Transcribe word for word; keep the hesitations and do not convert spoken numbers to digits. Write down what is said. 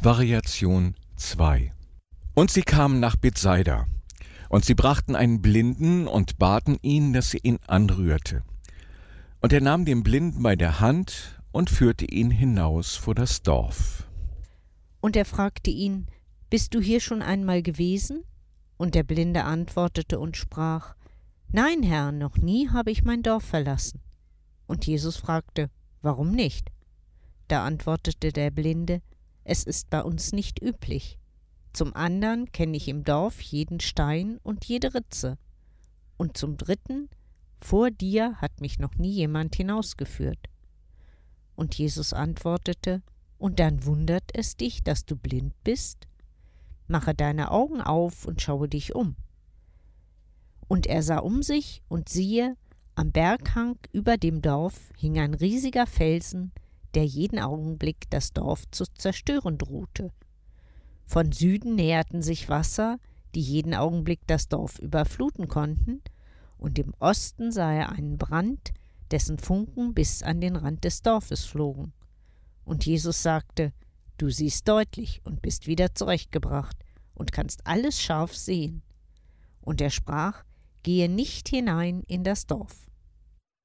Variation zwei. Und sie kamen nach Bethsaida, und sie brachten einen Blinden und baten ihn, dass er ihn anrührte. Und er nahm den Blinden bei der Hand und führte ihn hinaus vor das Dorf. Und er fragte ihn: Bist du hier schon einmal gewesen? Und der Blinde antwortete und sprach: Nein, Herr, noch nie habe ich mein Dorf verlassen. Und Jesus fragte: Warum nicht? Da antwortete der Blinde: Es ist bei uns nicht üblich. Zum andern kenne ich im Dorf jeden Stein und jede Ritze. Und zum dritten: Vor dir hat mich noch nie jemand hinausgeführt. Und Jesus antwortete: Und dann wundert es dich, dass du blind bist? Mache deine Augen auf und schaue dich um. Und er sah um sich, und siehe, am Berghang über dem Dorf hing ein riesiger Felsen, der jeden Augenblick das Dorf zu zerstören drohte. Von Süden näherten sich Wasser, die jeden Augenblick das Dorf überfluten konnten, und im Osten sah er einen Brand, dessen Funken bis an den Rand des Dorfes flogen. Und Jesus sagte: Du siehst deutlich und bist wieder zurechtgebracht und kannst alles scharf sehen. Und er sprach: Gehe nicht hinein in das Dorf.